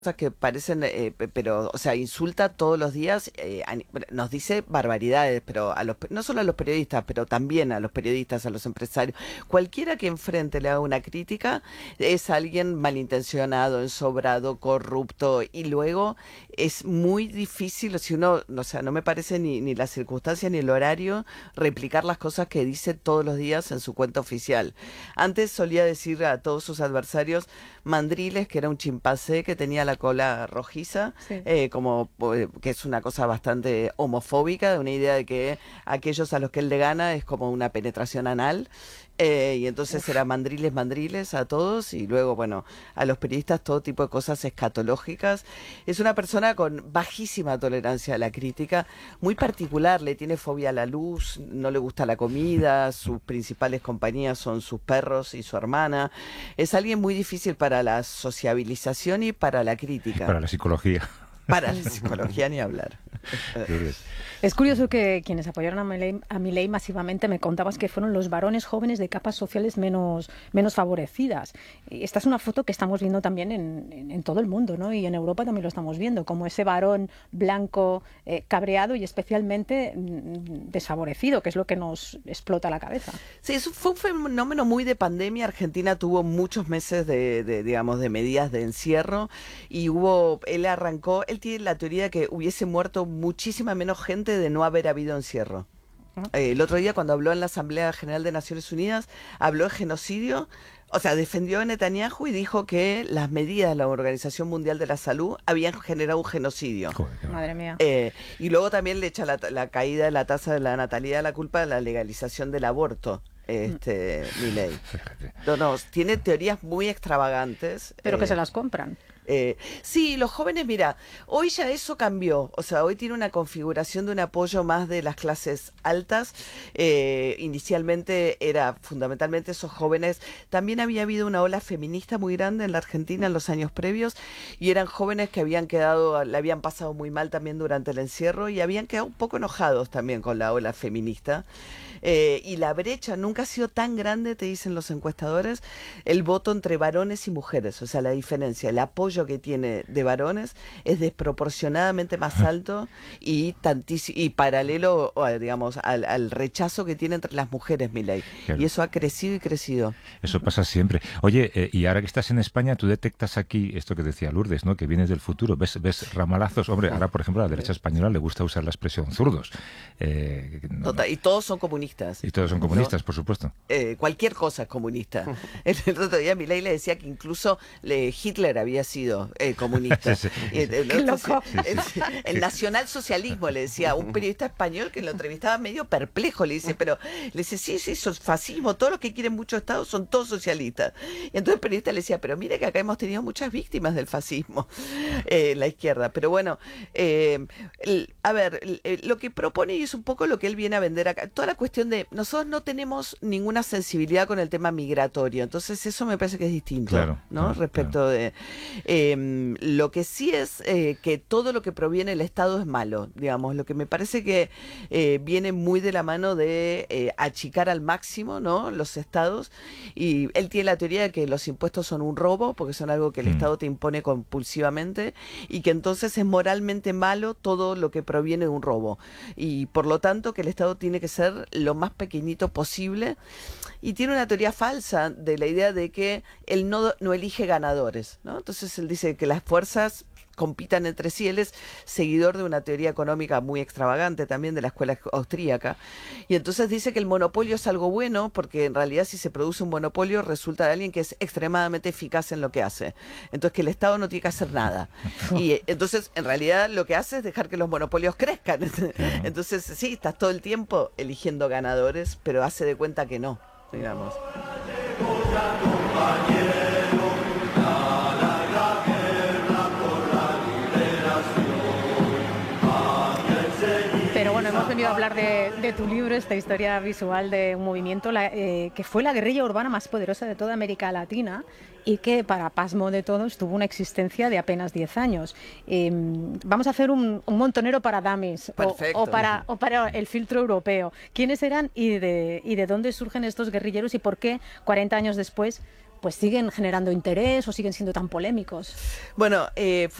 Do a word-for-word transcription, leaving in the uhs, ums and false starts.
cosas que parecen, eh, pe- pero, o sea, insulta todos los días, eh, a ni- nos dice barbaridades, pero a los, pe- no solo a los periodistas, pero también a los periodistas, a los empresarios. Cualquiera que enfrente le haga una crítica es alguien malintencionado, ensobrado, corrupto, y luego es muy difícil, si uno, o sea, no me parece ni, ni las circunstancias ni el horario, replicar las cosas que dice todos los días en su cuenta oficial. Antes solía decir a todos sus adversarios Mandriles, que era un chimpancé que tenía la cola rojiza, Sí. eh, como eh, que es una cosa bastante homofóbica, de una idea de que aquellos a los que él le gana es como una penetración anal. Eh, y entonces Uf. era mandriles, mandriles a todos, y luego, bueno, a los periodistas todo tipo de cosas escatológicas. Es una persona con bajísima tolerancia a la crítica, muy particular, le tiene fobia a la luz, no le gusta la comida, sus principales compañías son sus perros y su hermana. Es alguien muy difícil para la sociabilización y para la crítica. Para la psicología. Para la psicología ni hablar. Lourdes. Es curioso que quienes apoyaron a Milei, a Milei masivamente, me contabas que fueron los varones jóvenes de capas sociales menos, menos favorecidas. Y esta es una foto que estamos viendo también en, en, en todo el mundo, ¿no? Y en Europa también lo estamos viendo, como ese varón blanco, eh, cabreado y especialmente mm, desfavorecido, que es lo que nos explota la cabeza. Sí, eso fue un fenómeno muy de pandemia. Argentina tuvo muchos meses de, de, digamos, de medidas de encierro y hubo, él arrancó, él tiene la teoría de que hubiese muerto muchísima menos gente de no haber habido encierro. Eh, el otro día cuando habló en la Asamblea General de Naciones Unidas, habló de genocidio, o sea, defendió a Netanyahu y dijo que las medidas de la Organización Mundial de la Salud habían generado un genocidio. Joder, qué Madre mía. Eh, y luego también le echa la, la caída de la tasa de la natalidad la culpa de la legalización del aborto. Este, Milei. fíjate. No, no, tiene teorías muy extravagantes. Pero que eh, se las compran. eh, sí, los jóvenes, mira, hoy ya eso cambió, o sea, hoy tiene una configuración de un apoyo más de las clases altas. Eh, inicialmente era fundamentalmente esos jóvenes. También había habido una ola feminista muy grande en la Argentina en los años previos y eran jóvenes que habían quedado, le habían pasado muy mal también durante el encierro y habían quedado un poco enojados también con la ola feminista. Eh, y la brecha nunca ha sido tan grande, te dicen los encuestadores, el voto entre varones y mujeres. O sea, la diferencia, el apoyo que tiene de varones es desproporcionadamente más alto y tantísimo, y paralelo, o, digamos, al, al rechazo que tiene entre las mujeres, Milei. Claro. Y eso ha crecido y crecido. Eso pasa siempre. Oye, eh, y ahora que estás en España, tú detectas aquí esto que decía Lourdes, ¿no? Que vienes del futuro, ves, ves ramalazos. Hombre, ahora, por ejemplo, a la derecha española le gusta usar la expresión zurdos. Eh, no- Total, y todos son comunistas. y todos son comunistas, por supuesto. Eh, cualquier cosa es comunista. El, el otro día Milei le decía que incluso le, Hitler había sido eh, comunista. Sí, sí. Y el- el Qué otro loco. sí, el, el nacionalsocialismo, le decía, un periodista español que lo entrevistaba medio perplejo, le dice, pero le dice, sí, sí, eso es fascismo, todos los que quieren mucho Estado son todos socialistas. Y entonces el periodista le decía, pero mire que acá hemos tenido muchas víctimas del fascismo, eh, la izquierda. Pero bueno, eh, el- a ver, el- el- lo que propone y es un poco lo que él viene a vender acá, toda la cuestión de nosotros no tenemos ninguna sensibilidad con el tema migratorio, entonces eso me parece que es distinto, Claro, ¿no? claro, Respecto de eh, lo que sí es eh, que todo lo que proviene del Estado es malo, digamos, lo que me parece que eh, viene muy de la mano de eh, achicar al máximo, ¿no? Los estados, y él tiene la teoría de que los impuestos son un robo, porque son algo que el Mm. Estado te impone compulsivamente, y que entonces es moralmente malo todo lo que proviene de un robo, y por lo tanto que el Estado tiene que ser lo más pequeñito posible, y tiene una teoría falsa de la idea de que él no, no elige ganadores, ¿no? Entonces él dice que las fuerzas compitan entre sí. Él es seguidor de una teoría económica muy extravagante también de la escuela austríaca, y entonces dice que el monopolio es algo bueno porque en realidad si se produce un monopolio resulta de alguien que es extremadamente eficaz en lo que hace, entonces que el Estado no tiene que hacer nada, y eh, entonces en realidad lo que hace es dejar que los monopolios crezcan. Entonces sí, estás todo el tiempo eligiendo ganadores, pero hace de cuenta que no, digamos. Pero bueno, hemos venido a hablar de, de tu libro, esta historia visual de un movimiento la, eh, que fue la guerrilla urbana más poderosa de toda América Latina y que, para pasmo de todos, tuvo una existencia de apenas diez años. Eh, vamos a hacer un, un montonero para dummies o, o, para, o para el filtro europeo. ¿Quiénes eran y de, y de dónde surgen estos guerrilleros y por qué, cuarenta años después, pues siguen generando interés o siguen siendo tan polémicos. Bueno, eh,